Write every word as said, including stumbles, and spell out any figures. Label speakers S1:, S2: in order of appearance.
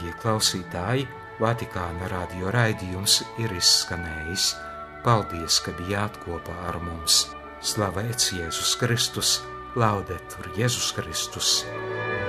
S1: Dārgie klausītāji, Vatikāna radio raidījums ir izskanējis. Paldies, ka bijāt kopā ar mums. Slavēts Jēzus Kristus, Laudetur Jēzus Kristus!